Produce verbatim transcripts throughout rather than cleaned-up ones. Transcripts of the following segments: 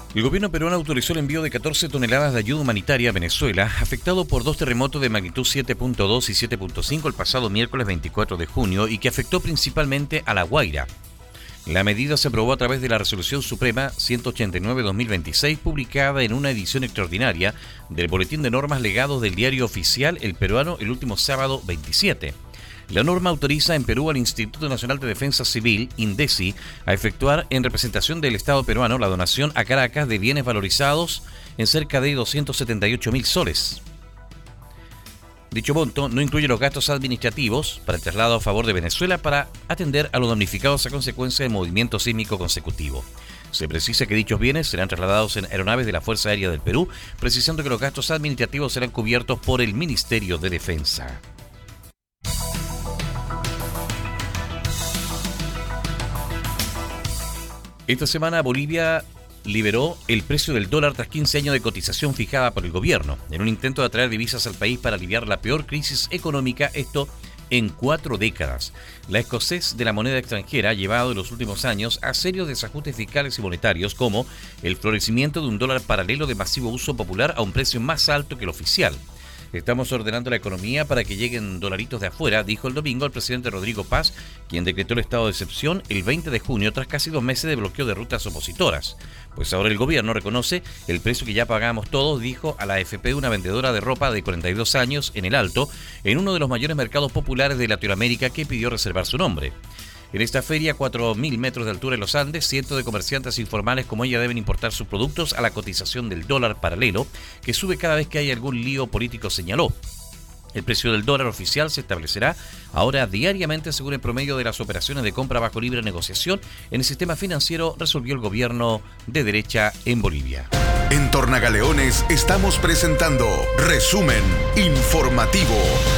El gobierno peruano autorizó el envío de catorce toneladas de ayuda humanitaria a Venezuela, afectado por dos terremotos de magnitud siete punto dos y siete punto cinco el pasado miércoles veinticuatro de junio y que afectó principalmente a La Guaira. La medida se aprobó a través de la Resolución Suprema ciento ochenta y nueve barra dos mil veintiséis, publicada en una edición extraordinaria del Boletín de Normas Legados del Diario Oficial El Peruano el último sábado veintisiete. La norma autoriza en Perú al Instituto Nacional de Defensa Civil, INDECI, a efectuar en representación del Estado peruano la donación a Caracas de bienes valorizados en cerca de doscientos setenta y ocho mil soles. Dicho monto no incluye los gastos administrativos para el traslado a favor de Venezuela para atender a los damnificados a consecuencia del movimiento sísmico consecutivo. Se precisa que dichos bienes serán trasladados en aeronaves de la Fuerza Aérea del Perú, precisando que los gastos administrativos serán cubiertos por el Ministerio de Defensa. Esta semana Bolivia liberó el precio del dólar tras quince años de cotización fijada por el gobierno, en un intento de atraer divisas al país para aliviar la peor crisis económica, esto en cuatro décadas. La escasez de la moneda extranjera ha llevado en los últimos años a serios desajustes fiscales y monetarios, como el florecimiento de un dólar paralelo de masivo uso popular a un precio más alto que el oficial. Estamos ordenando la economía para que lleguen dolaritos de afuera, dijo el domingo el presidente Rodrigo Paz, quien decretó el estado de excepción el veinte de junio tras casi dos meses de bloqueo de rutas opositoras. Pues ahora el gobierno reconoce el precio que ya pagamos todos, dijo a la A F P una vendedora de ropa de cuarenta y dos años en El Alto, en uno de los mayores mercados populares de Latinoamérica, que pidió reservar su nombre. En esta feria, cuatro mil metros de altura en los Andes, cientos de comerciantes informales como ella deben importar sus productos a la cotización del dólar paralelo, que sube cada vez que hay algún lío político, señaló. El precio del dólar oficial se establecerá ahora diariamente según el promedio de las operaciones de compra bajo libre negociación en el sistema financiero, resolvió el gobierno de derecha en Bolivia. En Tornagaleones estamos presentando Resumen Informativo.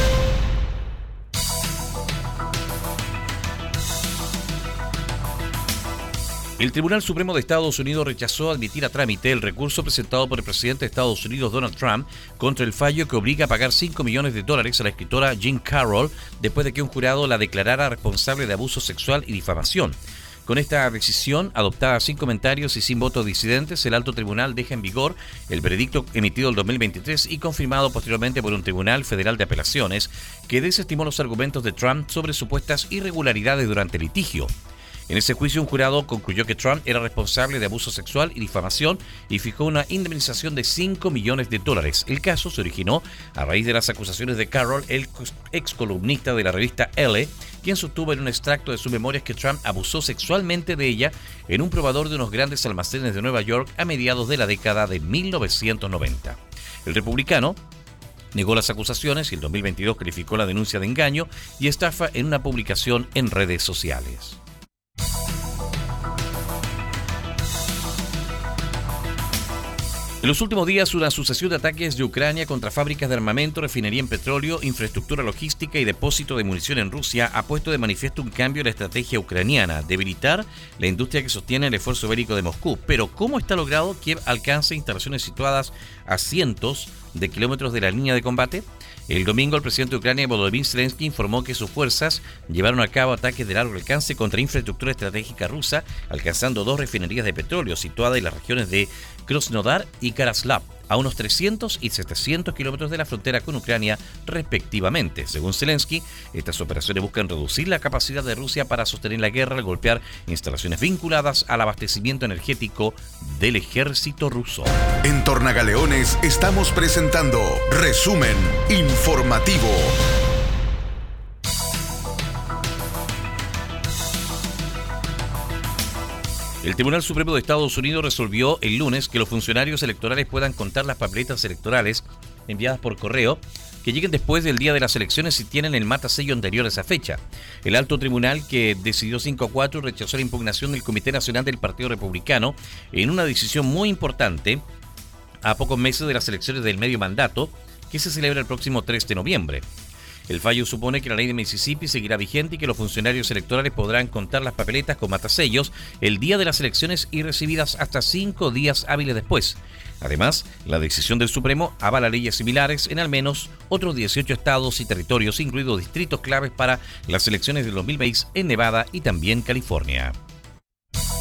El Tribunal Supremo de Estados Unidos rechazó admitir a trámite el recurso presentado por el presidente de Estados Unidos, Donald Trump, contra el fallo que obliga a pagar cinco millones de dólares a la escritora Jean Carroll después de que un jurado la declarara responsable de abuso sexual y difamación. Con esta decisión, adoptada sin comentarios y sin votos disidentes, el alto tribunal deja en vigor el veredicto emitido el dos mil veintitrés y confirmado posteriormente por un tribunal federal de apelaciones que desestimó los argumentos de Trump sobre supuestas irregularidades durante el litigio. En ese juicio, un jurado concluyó que Trump era responsable de abuso sexual y difamación y fijó una indemnización de cinco millones de dólares. El caso se originó a raíz de las acusaciones de Carroll, el ex columnista de la revista Elle, quien sostuvo en un extracto de sus memorias que Trump abusó sexualmente de ella en un probador de unos grandes almacenes de Nueva York a mediados de la década de mil novecientos noventa. El republicano negó las acusaciones y el dos mil veintidós calificó la denuncia de engaño y estafa en una publicación en redes sociales. En los últimos días, una sucesión de ataques de Ucrania contra fábricas de armamento, refinería en petróleo, infraestructura logística y depósito de munición en Rusia ha puesto de manifiesto un cambio en la estrategia ucraniana, debilitar la industria que sostiene el esfuerzo bélico de Moscú. Pero ¿cómo está logrado que alcance instalaciones situadas a cientos de kilómetros de la línea de combate? El domingo, el presidente de Ucrania, Volodymyr Zelensky, informó que sus fuerzas llevaron a cabo ataques de largo alcance contra infraestructura estratégica rusa, alcanzando dos refinerías de petróleo situadas en las regiones de Krasnodar y Karaslav, a unos trescientos y setecientos kilómetros de la frontera con Ucrania, respectivamente. Según Zelensky, estas operaciones buscan reducir la capacidad de Rusia para sostener la guerra al golpear instalaciones vinculadas al abastecimiento energético del ejército ruso. En Tornagaleones estamos presentando Resumen Informativo. El Tribunal Supremo de Estados Unidos resolvió el lunes que los funcionarios electorales puedan contar las papeletas electorales enviadas por correo que lleguen después del día de las elecciones si tienen el matasello anterior a esa fecha. El alto tribunal, que decidió cinco a cuatro, rechazó la impugnación del Comité Nacional del Partido Republicano en una decisión muy importante a pocos meses de las elecciones del medio mandato, que se celebra el próximo tres de noviembre. El fallo supone que la ley de Mississippi seguirá vigente y que los funcionarios electorales podrán contar las papeletas con matasellos el día de las elecciones y recibidas hasta cinco días hábiles después. Además, la decisión del Supremo avala leyes similares en al menos otros dieciocho estados y territorios, incluidos distritos claves para las elecciones del dos mil veinte en Nevada y también California.